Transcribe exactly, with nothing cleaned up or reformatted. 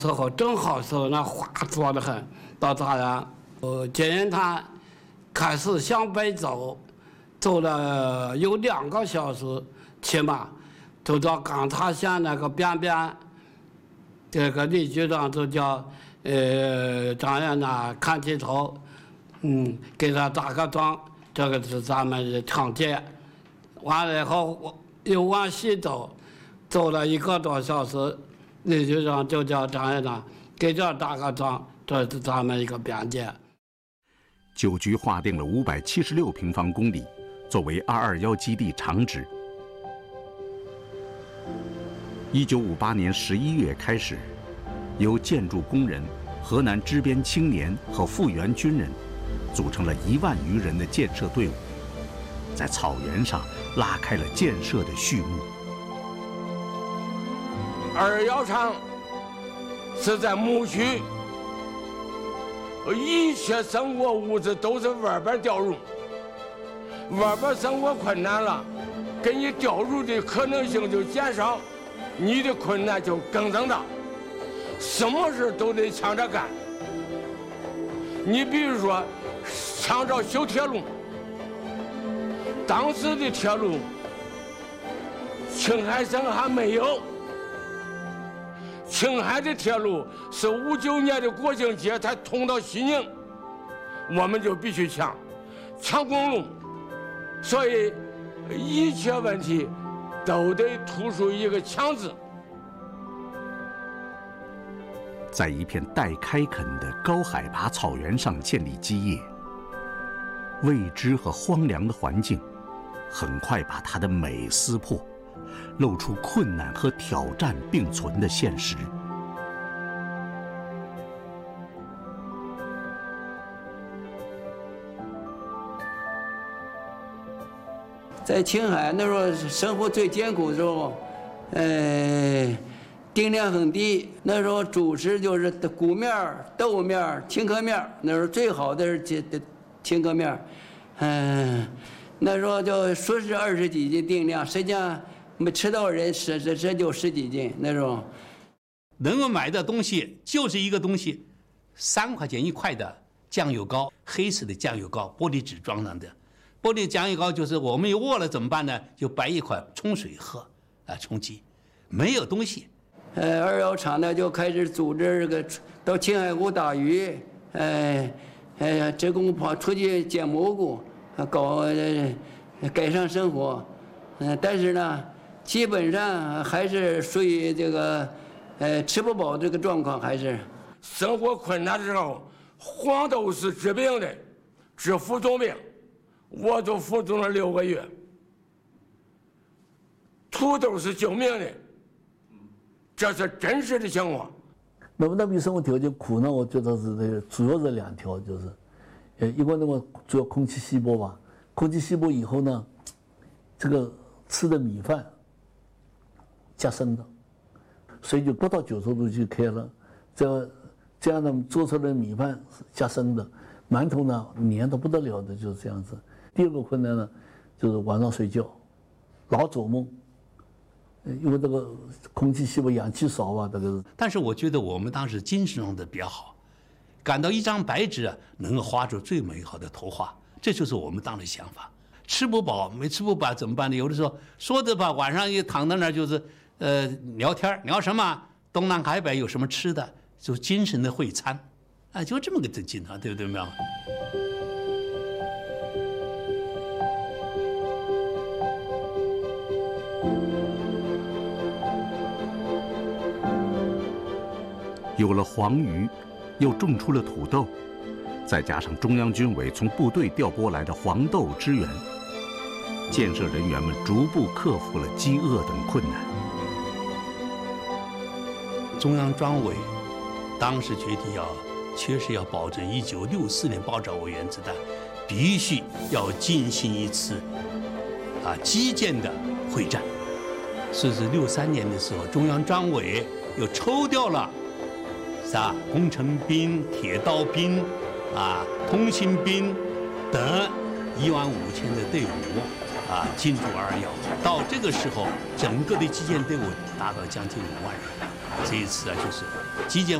时候正好是那花多得很，到大安，呃，金银潭开始向北走，走了有两个小时，起码走到钢塔县那个边边，这个李局长就叫呃张院长看起头，嗯，给他打个桩，这个是咱们的常见。完了以后，我又往西走，走了一个多小时。李局长就叫张院长给这打个桩，这是咱们一个边界。 九局划定了五百七十六平方公里，作为二二幺基地场址。一九五八年十一月开始，由建筑工人、河南支边青年和复员军人组成了一万余人的建设队伍，在草原上拉开了建设的序幕。 二窑厂是在牧区，一切生活物资都是外边调入，外边生活困难了，给你调入的可能性就减少，你的困难就更增大，什么事都得抢着干。你比如说抢着修铁路，当时的铁路青海省还没有。青海的铁路是五九年的国庆节才通到西宁，我们就必须抢，抢公路，所以一切问题都得突出一个抢字。 在一片待开垦的高海拔草原上建立基业，未知和荒凉的环境很快把它的美撕破，露出困难和挑战并存的现实。 在青海那时候生活最艰苦的时候，呃，丁量很低，那时候主食就是谷面、豆面、青稞面，那时候最好的是青青稞面，嗯、呃，那时候就说是二十几斤定量，实际上没吃到人十十十就十几斤那种。 能够买的东西就是一个东西，三块钱一块的酱油膏，黑色的酱油膏，玻璃纸装上的。玻璃酱油膏就是我们一饿了怎么办呢？就掰一块冲水喝，啊，充饥，没有东西。 呃，二窑厂呢就开始组织这个到青海湖打鱼，呃，呃，职工跑出去捡蘑菇，搞、呃、改善生活，嗯、呃，但是呢，基本上还是属于这个，呃，吃不饱这个状况，还是生活困难的时候，黄豆是治病的，治浮肿病。我就服肿了六个月，土豆是救命的，这是真实的情况。 那么那边生活条件苦呢？我觉得是这个主要是两条，就是，呃，一个那个主要空气稀薄吧，空气稀薄以后呢，这个吃的米饭加生的，水就不到九十度就开了，这这样呢做出来的米饭加生的，馒头呢黏得不得了的，就是这样子。第二个困难呢，就是晚上睡觉，老做梦，因为这个空气稀薄，氧气少啊，这个是。 但是我觉得我们当时精神上的比较好，感到一张白纸啊，能够画出最美好的图画，这就是我们当时想法。吃不饱，没吃不饱怎么办呢？有的时候说的吧，晚上一躺在那儿就是呃聊天，聊什么东南海北有什么吃的，就精神的会餐，啊，就这么个经常，对不对？没有。 有了黄鱼，又种出了土豆，再加上中央军委从部队调拨来的黄豆支援，建设人员们逐步克服了饥饿等困难。 中央专委当时决定要，确实要保证一九六四年爆炸物原子弹必须要进行一次啊基建的会战。所以是六三年的时候，中央专委又抽调了。啊，工程兵、铁道兵、啊，通信兵等一万五千的队伍， 啊进驻二幺。到这个时候，整个的击剑队伍达到将近五万人。这一次啊，就是击剑。